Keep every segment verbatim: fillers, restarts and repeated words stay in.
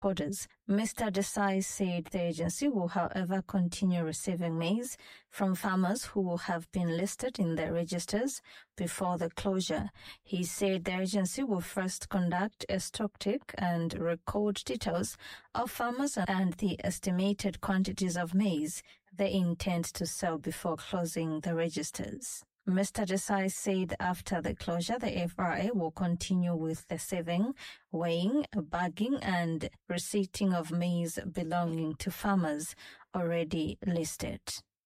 orders. Mister Desai said the agency will, however, continue receiving maize from farmers who will have been listed in the registers before the closure. He said the agency will first conduct a stock take and record details of farmers and the estimated quantities of maize they intend to sell before closing the registers. Mister Desai said after the closure, the F R A will continue with the saving, weighing, bagging, and receipting of maize belonging to farmers already listed.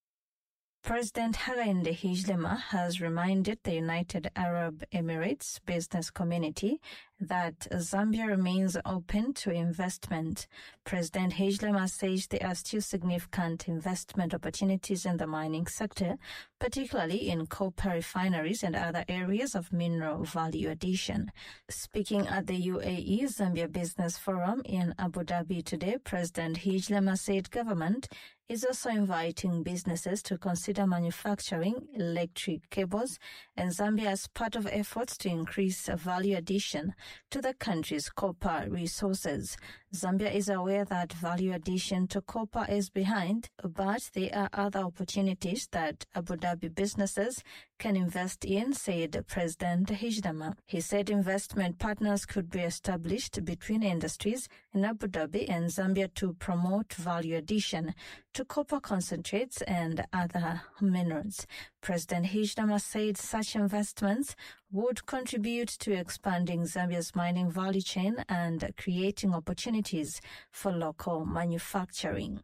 President Hakainde Hichilema has reminded the United Arab Emirates business community that Zambia remains open to investment. President Hichilema says there are still significant investment opportunities in the mining sector, particularly in copper refineries and other areas of mineral value addition. Speaking at the U A E Zambia Business Forum in Abu Dhabi today, President Hichilema said government is also inviting businesses to consider manufacturing electric cables in Zambia as part of efforts to increase value addition to the country's copper resources. Zambia is aware that value addition to copper is behind, but there are other opportunities that Abu Dhabi businesses can invest in, said President Hichilema. He said investment partners could be established between industries in Abu Dhabi and Zambia to promote value addition to copper concentrates and other minerals. President Hichilema said such investments would contribute to expanding Zambia's mining value chain and creating opportunities for local manufacturing.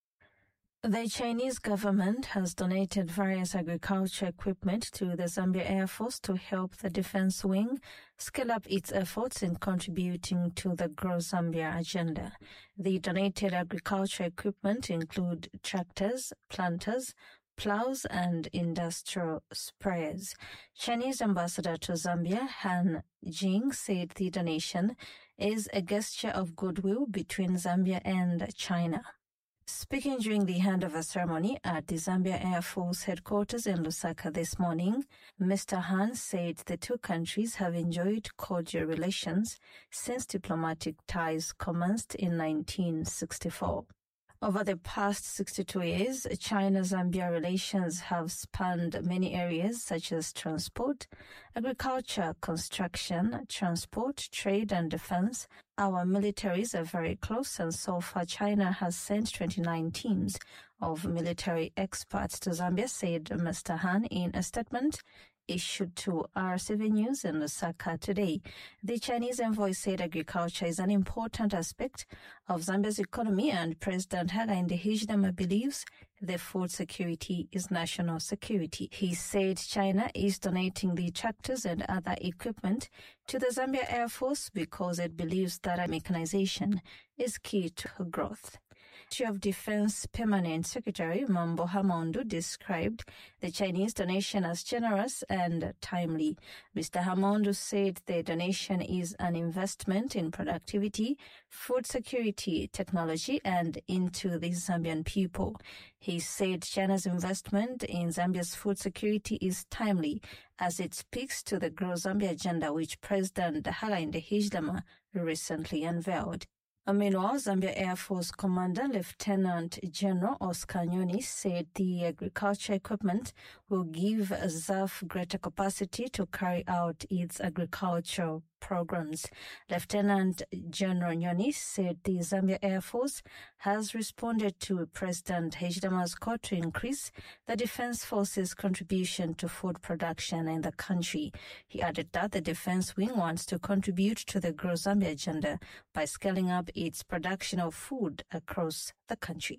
The Chinese government has donated various agriculture equipment to the Zambia Air Force to help the defense wing scale up its efforts in contributing to the Grow Zambia agenda. The donated agriculture equipment include tractors, planters, plows, and industrial sprayers. Chinese ambassador to Zambia, Han Jing, said the donation is a gesture of goodwill between Zambia and China. Speaking during the handover ceremony at the Zambia Air Force headquarters in Lusaka this morning, Mister Han said the two countries have enjoyed cordial relations since diplomatic ties commenced in nineteen sixty-four. Over the past sixty-two years, China-Zambia relations have spanned many areas such as transport, agriculture, construction, transport, trade, and defense. Our militaries are very close, and so far China has sent twenty-nine teams of military experts to Zambia, said Mister Han in a statement issued to R C V News in Lusaka today. The Chinese envoy said agriculture is an important aspect of Zambia's economy, and President Hakainde Hichilema believes the food security is national security. He said China is donating the tractors and other equipment to the Zambia Air Force because it believes that mechanization is key to growth. Ministry of Defense Permanent Secretary Mambo Hamondu described the Chinese donation as generous and timely. Mister Hamondu said the donation is an investment in productivity, food security, technology, and into the Zambian people. He said China's investment in Zambia's food security is timely as it speaks to the Grow Zambia agenda, which President Hakainde Hichilema recently unveiled. Meanwhile, Zambia Air Force Commander Lieutenant General Oscar Nyoni said the agriculture equipment will give Z A F greater capacity to carry out its agricultural programs. Lieutenant General Nyoni said the Zambia Air Force has responded to President Hichilema's call to increase the Defense Force's contribution to food production in the country. He added that the Defense Wing wants to contribute to the Grow Zambia agenda by scaling up its production of food across the country.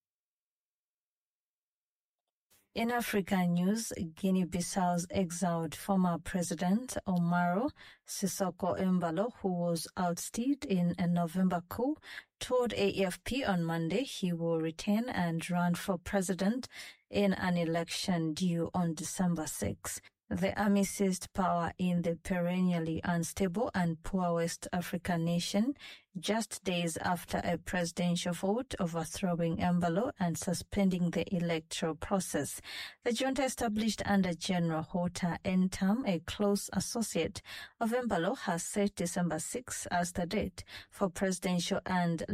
In African news, Guinea-Bissau's exiled former president Umaro Sissoco Embalo, who was ousted in a November coup, told A F P on Monday he will return and run for president in an election due on December sixth. The army seized power in the perennially unstable and poor West African nation just days after a presidential vote overthrowing Embalo and suspending the electoral process. The junta, established under General Hota Ntam, a close associate of Embalo, has set December sixth as the date for presidential and